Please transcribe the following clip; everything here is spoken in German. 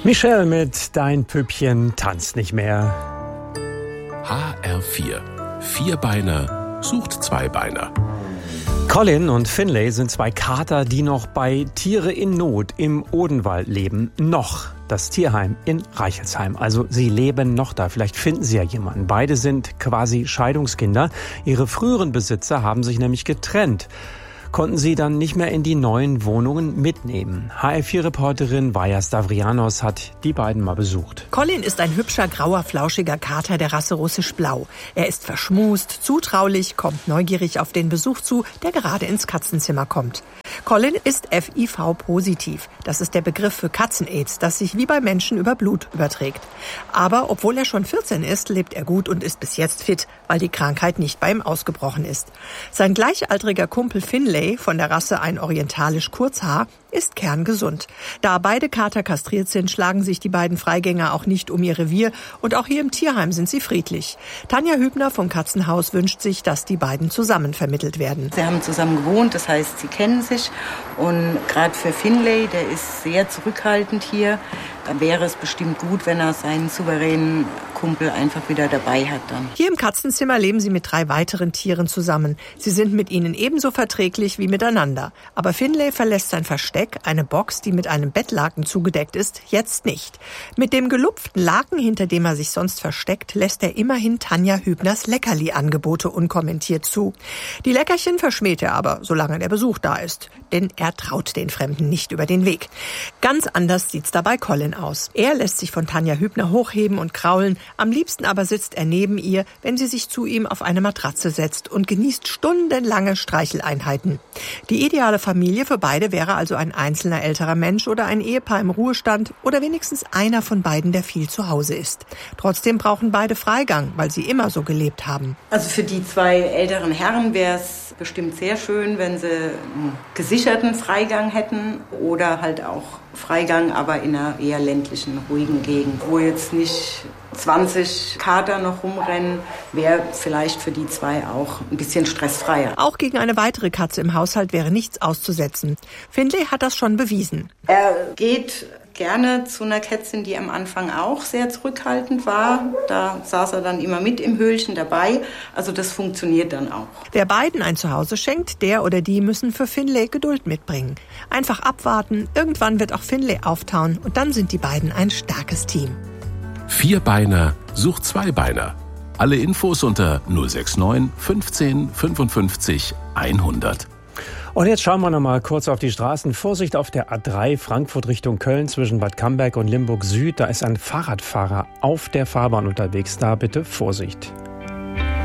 Michelle mit Dein Püppchen tanzt nicht mehr. HR4. Vierbeiner sucht Zweibeiner. Colin und Finlay sind zwei Kater, die noch bei Tiere in Not im Odenwald leben. Noch. Das Tierheim in Reichelsheim. Also sie leben noch da. Vielleicht finden sie ja jemanden. Beide sind quasi Scheidungskinder. Ihre früheren Besitzer haben sich nämlich getrennt. Konnten sie dann nicht mehr in die neuen Wohnungen mitnehmen. HR4-Reporterin Vaja Stavrianos hat die beiden mal besucht. Colin ist ein hübscher, grauer, flauschiger Kater der Rasse russisch-blau. Er ist verschmust, zutraulich, kommt neugierig auf den Besuch zu, der gerade ins Katzenzimmer kommt. Colin ist FIV-positiv. Das ist der Begriff für Katzen-Aids, das sich wie bei Menschen über Blut überträgt. Aber obwohl er schon 14 ist, lebt er gut und ist bis jetzt fit, weil die Krankheit nicht bei ihm ausgebrochen ist. Sein gleichaltriger Kumpel Finlay von der Rasse ein orientalisch Kurzhaar ist kerngesund. Da beide Kater kastriert sind, schlagen sich die beiden Freigänger auch nicht um ihr Revier und auch hier im Tierheim sind sie friedlich. Tanja Hübner vom Katzenhaus wünscht sich, dass die beiden zusammen vermittelt werden. Sie haben zusammen gewohnt, das heißt, sie kennen sich und gerade für Finlay, der ist sehr zurückhaltend hier, da wäre es bestimmt gut, wenn er seinen souveränen Kumpel einfach wieder dabei hat dann. Hier im Katzenzimmer leben sie mit 3 weiteren Tieren zusammen. Sie sind mit ihnen ebenso verträglich wie miteinander. Aber Finlay verlässt sein Versteck, eine Box, die mit einem Bettlaken zugedeckt ist, jetzt nicht. Mit dem gelupften Laken, hinter dem er sich sonst versteckt, lässt er immerhin Tanja Hübners Leckerli-Angebote unkommentiert zu. Die Leckerchen verschmäht er aber, solange der Besuch da ist. Denn er traut den Fremden nicht über den Weg. Ganz anders sieht's dabei Colin aus. Er lässt sich von Tanja Hübner hochheben und kraulen. Am liebsten aber sitzt er neben ihr, wenn sie sich zu ihm auf eine Matratze setzt und genießt stundenlange Streicheleinheiten. Die ideale Familie für beide wäre also ein einzelner älterer Mensch oder ein Ehepaar im Ruhestand oder wenigstens einer von beiden, der viel zu Hause ist. Trotzdem brauchen beide Freigang, weil sie immer so gelebt haben. Also für die 2 älteren Herren wäre es bestimmt sehr schön, wenn sie einen gesicherten Freigang hätten oder halt auch Freigang, aber in einer eher ländlichen, ruhigen Gegend, wo jetzt nicht 20 Kater noch rumrennen, wäre vielleicht für die 2 auch ein bisschen stressfreier. Auch gegen eine weitere Katze im Haushalt wäre nichts auszusetzen. Finlay hat das schon bewiesen. Er geht gerne zu einer Kätzin, die am Anfang auch sehr zurückhaltend war. Da saß er dann immer mit im Höhlchen dabei. Also das funktioniert dann auch. Wer beiden ein Zuhause schenkt, der oder die müssen für Finlay Geduld mitbringen. Einfach abwarten, irgendwann wird auch Finlay auftauen und dann sind die beiden ein starkes Team. Vierbeiner sucht Zweibeiner. Alle Infos unter 069 15 55 100. Und jetzt schauen wir noch mal kurz auf die Straßen. Vorsicht auf der A3 Frankfurt Richtung Köln zwischen Bad Camberg und Limburg Süd. Da ist ein Fahrradfahrer auf der Fahrbahn unterwegs. Da bitte Vorsicht.